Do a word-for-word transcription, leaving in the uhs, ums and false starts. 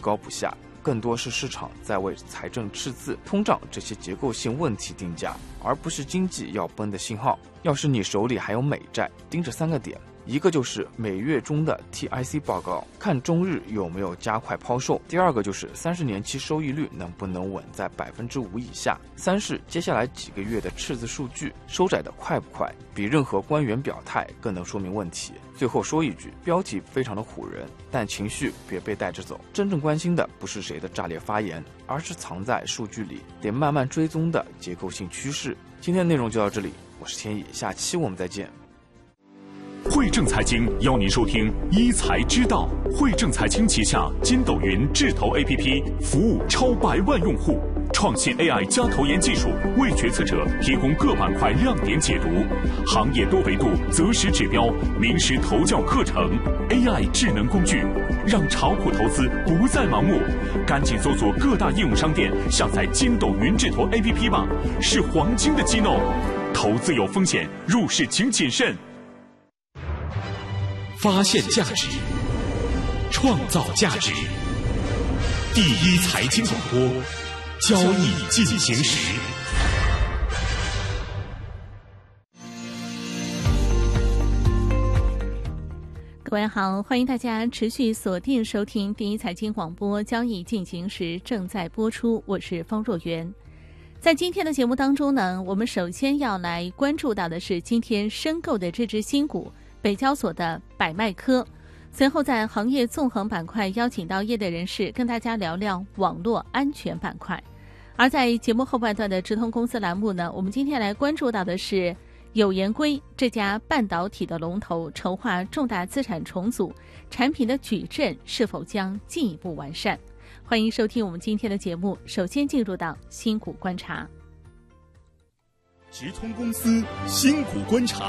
高不下，更多是市场在为财政赤字、通胀这些结构性问题定价，而不是经济要崩的信号。要是你手里还有美债，盯着三个点。一个就是每月中的 T I C 报告，看中日有没有加快抛售；第二个就是三十年期收益率能不能稳在百分之五以下；三是接下来几个月的赤字数据收窄的快不快，比任何官员表态更能说明问题。最后说一句，标题非常的唬人，但情绪别被带着走。真正关心的不是谁的炸裂发言，而是藏在数据里得慢慢追踪的结构性趋势。今天的内容就到这里，我是天意，下期我们再见。 汇正财经邀您收听一财之道。汇正财经旗下筋斗云智投 A P P 服务超百万用户，创新 A I 加投研技术，为决策者提供各板块亮点解读，行业多维度择时指标，名师投教课程 ，A I 智能工具，让炒股投资不再盲目。赶紧搜索各大应用商店，下载筋斗云智投 A P P 吧，是黄金的机弄。投资有风险，入市请谨慎。发现价值，创造价值。第一财经广播，交易进行时。 各位好，欢迎大家持续锁定收听第一财经广播，交易进行时正在播出，我是方若媛。在今天的节目当中呢，我们首先要来关注到的是今天申购的这只新股。北交所的百迈科，随后在行业纵横板块邀请到业内人士跟大家聊聊网络安全板块。而在节目后半段的直通公司栏目呢，我们今天来关注到的是友研硅这家半导体的龙头筹划重大资产重组，产品的矩阵是否将进一步完善？欢迎收听我们今天的节目，首先进入到新股观察。 直通公司新股观察。